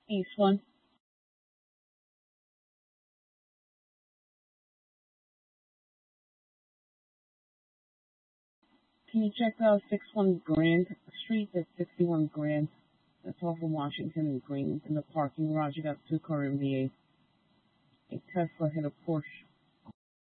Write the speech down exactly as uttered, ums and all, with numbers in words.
East one. Can you check out six one Grand Street? That's sixty-one Grand. That's off of Washington and Green. In the parking garage, you got two car M V A. A Tesla hit a Porsche.